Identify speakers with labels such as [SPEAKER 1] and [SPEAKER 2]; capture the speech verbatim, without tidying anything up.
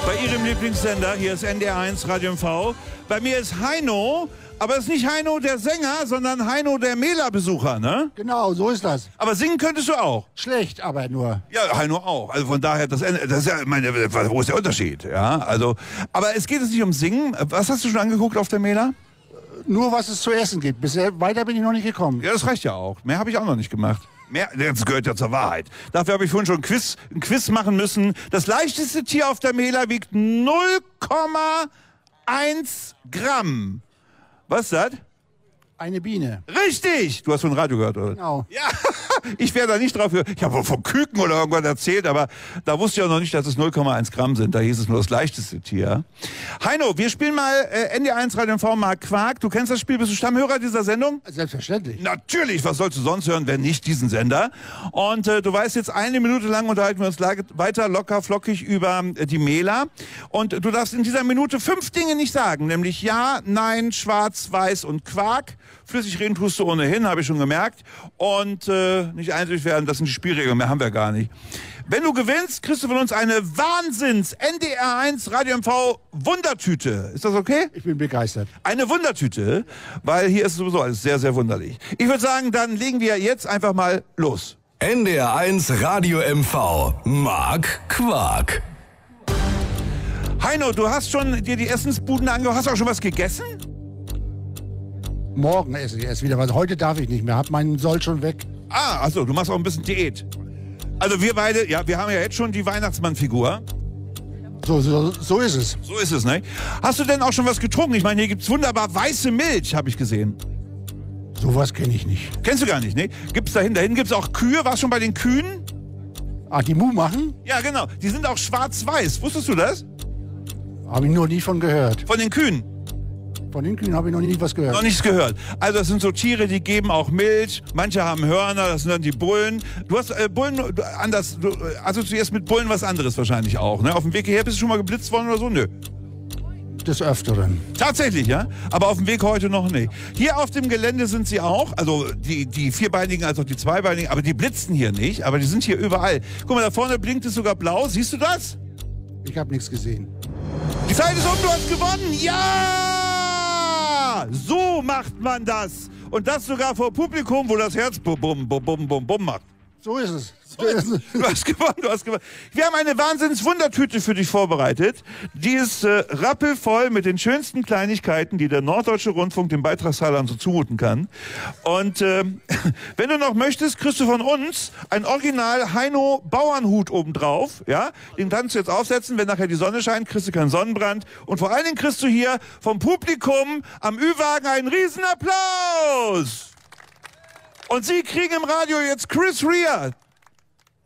[SPEAKER 1] Bei Ihrem Lieblingssender, hier ist N D R eins Radio M V. Bei mir ist Heino, aber es ist nicht Heino der Sänger, sondern Heino der Mela-Besucher, ne?
[SPEAKER 2] Genau, so ist das.
[SPEAKER 1] Aber singen könntest du auch.
[SPEAKER 2] Schlecht, aber nur.
[SPEAKER 1] Ja, Heino auch. Also von daher, das, das ist ja, meine, wo ist der Unterschied? Ja, also, aber es geht jetzt nicht um Singen. Was hast du schon angeguckt auf der Mela?
[SPEAKER 2] Nur was es zu essen gibt. Bisher weiter bin ich noch nicht gekommen.
[SPEAKER 1] Ja, das reicht ja auch. Mehr habe ich auch noch nicht gemacht. Mehr, das gehört ja zur Wahrheit. Dafür habe ich vorhin schon ein Quiz, ein Quiz machen müssen. Das leichteste Tier auf der Mela wiegt null Komma eins Gramm. Was ist das?
[SPEAKER 2] Eine Biene.
[SPEAKER 1] Richtig! Du hast von Radio gehört, oder?
[SPEAKER 2] Genau.
[SPEAKER 1] Ja, ich wäre da nicht drauf gehört. Ich habe wohl vom Küken oder irgendwas erzählt, aber da wusste ich auch noch nicht, dass es null Komma eins Gramm sind. Da hieß es nur das leichteste Tier. Heino, wir spielen mal äh, N D R eins Radio M V Mark Quark. Du kennst das Spiel, bist du Stammhörer dieser Sendung?
[SPEAKER 2] Selbstverständlich.
[SPEAKER 1] Natürlich, was sollst du sonst hören, wenn nicht diesen Sender? Und äh, du weißt, jetzt eine Minute lang unterhalten wir uns weiter locker flockig über äh, die Mela. Und du darfst in dieser Minute fünf Dinge nicht sagen, nämlich ja, nein, schwarz, weiß und Quark. Flüssig reden tust du ohnehin, habe ich schon gemerkt. Und äh, nicht einseitig werden, das sind die Spielregeln, mehr haben wir gar nicht. Wenn du gewinnst, kriegst du von uns eine Wahnsinns-N D R eins Radio M V Wundertüte. Ist das okay?
[SPEAKER 2] Ich bin begeistert.
[SPEAKER 1] Eine Wundertüte, weil hier ist sowieso alles sehr, sehr wunderlich. Ich würde sagen, dann legen wir jetzt einfach mal los.
[SPEAKER 3] N D R eins Radio M V Mark Quark.
[SPEAKER 1] Heino, du hast schon dir die Essensbuden angehört. Hast du auch schon was gegessen?
[SPEAKER 2] Morgen esse ich erst wieder was. Heute darf ich nicht mehr. Hab meinen Soll schon weg.
[SPEAKER 1] Ah, also du machst auch ein bisschen Diät. Also wir beide, ja, wir haben ja jetzt schon die Weihnachtsmann-Figur.
[SPEAKER 2] So, so, so ist es.
[SPEAKER 1] So ist es, ne? Hast du denn auch schon was getrunken? Ich meine, hier gibt's wunderbar weiße Milch, habe ich gesehen.
[SPEAKER 2] Sowas kenne ich nicht.
[SPEAKER 1] Kennst du gar nicht, ne? Gibt's dahin, dahin gibt's auch Kühe. Warst du schon bei den Kühen?
[SPEAKER 2] Ah, die Mu machen?
[SPEAKER 1] Ja, genau. Die sind auch schwarz-weiß. Wusstest du das?
[SPEAKER 2] Habe ich noch nie von gehört.
[SPEAKER 1] Von den Kühen?
[SPEAKER 2] Von den Kühen habe ich noch nie was gehört.
[SPEAKER 1] Noch nichts gehört. Also das sind so Tiere, die geben auch Milch. Manche haben Hörner, das sind dann die Bullen. Du hast äh, Bullen du, anders, du äh, assoziierst mit Bullen was anderes wahrscheinlich auch, ne? Auf dem Weg hierher bist du schon mal geblitzt worden oder so? Nö.
[SPEAKER 2] Des Öfteren.
[SPEAKER 1] Tatsächlich, ja? Aber auf dem Weg heute noch nicht. Hier auf dem Gelände sind sie auch, also die, die Vierbeinigen als auch die Zweibeinigen, aber die blitzen hier nicht, aber die sind hier überall. Guck mal, da vorne blinkt es sogar blau. Siehst du das?
[SPEAKER 2] Ich habe nichts gesehen.
[SPEAKER 1] Die Zeit ist um, du hast gewonnen. Ja! So macht man das. Und das sogar vor Publikum, wo das Herz bum, bum, bum, bum, bum, bum macht.
[SPEAKER 2] So ist es. So ist es.
[SPEAKER 1] Du hast gewonnen, du hast gewonnen. Wir haben eine Wahnsinns-Wundertüte für dich vorbereitet. Die ist äh, rappelvoll mit den schönsten Kleinigkeiten, die der Norddeutsche Rundfunk den Beitragszahlern so zumuten kann. Und äh, wenn du noch möchtest, kriegst du von uns ein Original Heino Bauernhut obendrauf. Ja? Den kannst du jetzt aufsetzen, wenn nachher die Sonne scheint, kriegst du keinen Sonnenbrand. Und vor allen Dingen kriegst du hier vom Publikum am Ü-Wagen einen riesen Applaus. Und Sie kriegen im Radio jetzt Chris Rea.